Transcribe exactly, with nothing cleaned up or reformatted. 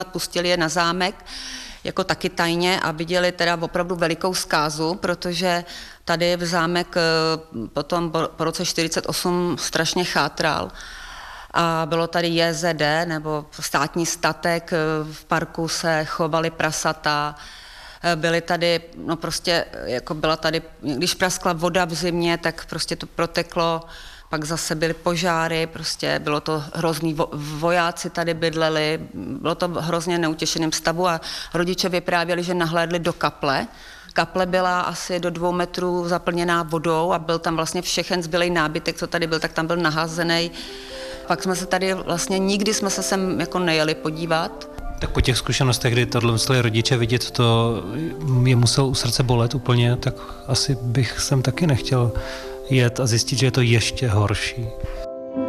Pustili je na zámek, jako taky tajně a viděli teda opravdu velikou zkázu, protože tady v zámek potom po roce čtyřicet osm strašně chátral. A bylo tady J Z D, nebo státní statek, v parku se chovaly prasata, byly tady, no prostě, jako byla tady, když praskla voda v zimě, tak prostě to proteklo, pak zase byly požáry, prostě bylo to hrozný, vojáci tady bydleli, bylo to v hrozně neutěšeném stavu a rodiče vyprávěli, že nahlédli do kaple. Kaple byla asi do dvou metrů zaplněná vodou a byl tam vlastně všechen zbylej nábytek, co tady byl, tak tam byl naházený. Pak jsme se tady vlastně, nikdy jsme se sem jako nejeli podívat. Tak po těch zkušenostech, kdy tohle museli rodiče vidět, to je muselo u srdce bolet úplně, tak asi bych sem taky nechtěl jet a zjistit, že je to ještě horší.